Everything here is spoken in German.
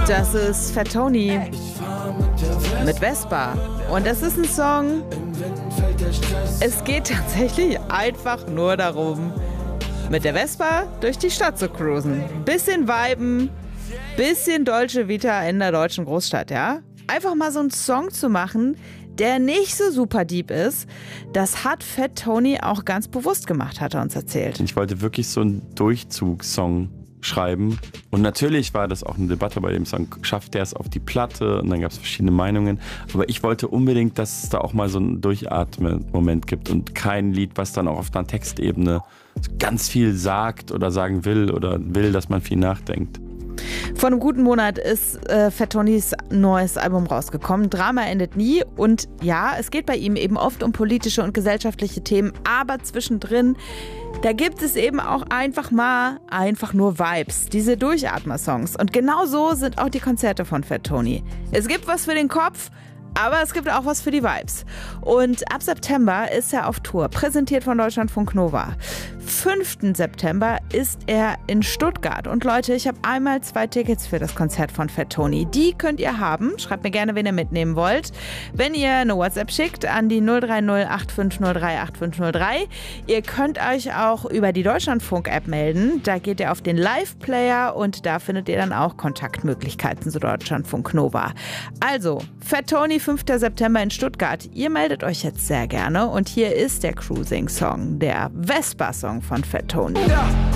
Das ist Fat Tony mit Vespa. Und das ist ein Song, es geht tatsächlich einfach nur darum, mit der Vespa durch die Stadt zu cruisen. Bisschen viben, bisschen Dolce Vita in der deutschen Großstadt, ja? Einfach mal so einen Song zu machen, der nicht so super deep ist, das hat Fat Tony auch ganz bewusst gemacht, hat er uns erzählt. Ich wollte wirklich so einen Durchzugssong schreiben. Und natürlich war das auch eine Debatte bei dem Song. Schafft der es auf die Platte? Und dann gab es verschiedene Meinungen. Aber ich wollte unbedingt, dass es da auch mal so einen Durchatmen-Moment gibt und kein Lied, was dann auch auf einer Textebene ganz viel sagt oder sagen will oder will, dass man viel nachdenkt. Vor einem guten Monat ist Fat Tonys neues Album rausgekommen. Drama endet nie. Und ja, es geht bei ihm eben oft um politische und gesellschaftliche Themen. Aber zwischendrin, da gibt es eben auch einfach nur Vibes. Diese Durchatmer-Songs. Und genau so sind auch die Konzerte von Fat Tony. Es gibt was für den Kopf, aber es gibt auch was für die Vibes. Und ab September ist er auf Tour, präsentiert von Deutschlandfunk Nova. 5. September ist er in Stuttgart. Und Leute, ich habe einmal 2 Tickets für das Konzert von Fat Tony. Die könnt ihr haben. Schreibt mir gerne, wen ihr mitnehmen wollt. Wenn ihr eine WhatsApp schickt an die 030 8503 8503. Ihr könnt euch auch über die Deutschlandfunk-App melden. Da geht ihr auf den Live-Player und da findet ihr dann auch Kontaktmöglichkeiten zu Deutschlandfunk Nova. Also, Fat Tony, 5. September in Stuttgart. Ihr meldet euch jetzt sehr gerne. Und hier ist der Cruising-Song, der Vespa-Song von Fat Tony. Ja.